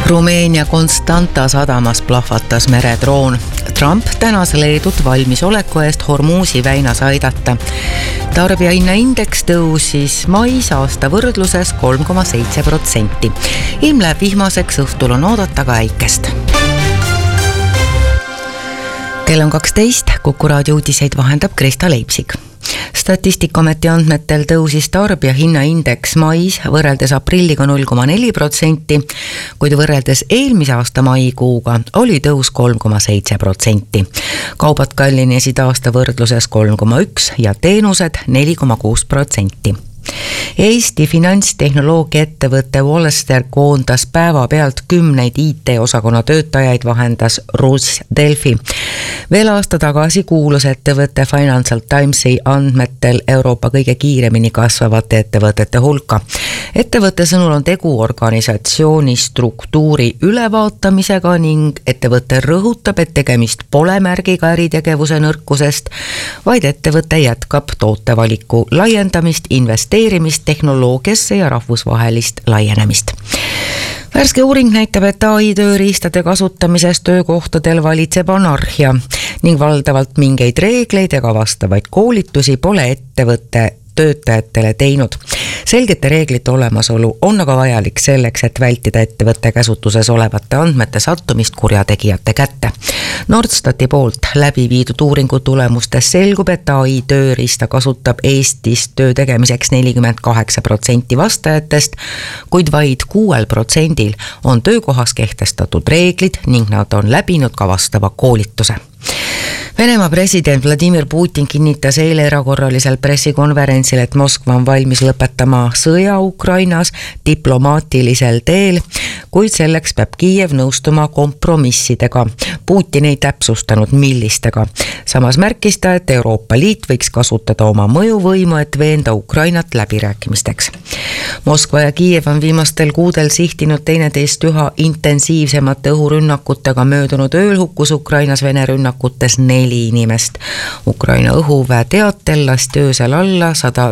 Rumeenia Constanta sadamas plahvatas meredroon. Trump tänas Leedut valmisoleku eest Hormuzi väinas aidata. Tarbijahinnaindeks tõusis mais aasta võrdluses 3,7%. Ilm läheb vihmaseks, õhtul on oodata ka äikest. Kell on 12, Kuku raadio uudiseid vahendab Krista Leipsik. Statistikaameti andmetel tõusis tarbijahinnaindeks mais võrreldes aprilliga 0,4%, kuid võrreldes eelmise aasta maikuuga oli tõus 3,7%. Kaubad kallinesid aasta võrdluses 3,1% ja teenused 4,6%. Eesti finantstehnoloogia ettevõtte Wallster koondas päevapealt 10 IT-osakonna töötajaid, vahendas Rus Delfi. Veel aasta tagasi kuulus ettevõtte Financial Timesi andmetel Euroopa kõige kiiremini kasvavate ettevõtete hulka. Ettevõtte sõnul on tegu organisatsiooni struktuuri ülevaatamisega ning ettevõte rõhutab, et tegemist pole märgiga äritegevuse nõrkusest, vaid ettevõte jätkab tootevaliku laiendamist, investeerimist tehnoloogiasse ja rahvusvahelist laienemist. Värske uuring näitab, et AI tööriistade kasutamises töökohtadel valitseb anarhia ning valdavalt mingeid reegleid ega vastavaid koolitusi pole ettevõtte töötajatele teinud. Selgete reeglite olemasolu on aga vajalik selleks, et vältida ettevõtte käsutuses olevate andmete sattumist kurjategijate kätte. Nordstati poolt läbi viidud uuringu tulemustes selgub, et AI tööriista kasutab Eestis töö tegemiseks 48% vastajatest, kuid vaid 6% on töökohas kehtestatud reeglid ning nad on läbinud ka vastava koolituse. Venemaa president Vladimir Putin kinnitas eile erakorralisel pressikonverentsil, et Moskva on valmis lõpetama sõja Ukrainas diplomaatilisel teel, kuid selleks peab Kiiev nõustuma kompromissidega. Putin ei täpsustanud millistega. Samas märkis ta, et Euroopa Liit võiks kasutada oma mõjuvõimu, et veenda Ukrainat läbirääkimisteks. Moskva ja Kiiev on viimastel kuudel sihtinud teineteist üha intensiivsemate õhurünnakutega. Möödunud ööl hukkus Ukrainas Vene rünnakutes 4 inimest. Ukraina õhuväe teatel lasti öösel alla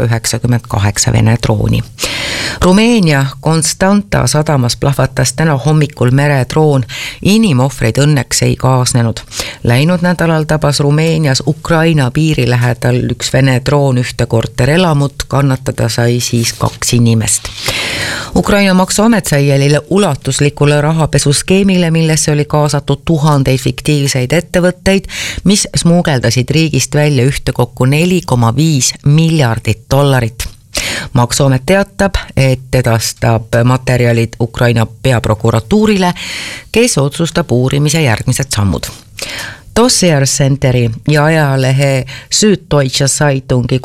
198 Vene drooni. Rumeenia Constanta sadamas plahvatas täna hommikul meredroon. Inimohvreid õnneks ei kaasnenud. Läinud nädalal tabas Rumeenias Ukraina piiri lähedal üks Vene droon ühte korterelamut, kannatada sai siis 2 inimest. Ukraina maksuamet sai jälile ulatuslikule rahapesuskeemile, millesse oli kaasatud tuhandeid fiktiivseid ettevõtteid, mis smuugeldasid riigist välja ühtekokku $4,5 miljardit. Maksuamet teatab, et edastab materjalid Ukraina peaprokuratuurile, kes otsustab uurimise järgmised sammud. Dossier Centeri ja ajalehe Süddeutsche Zeitungi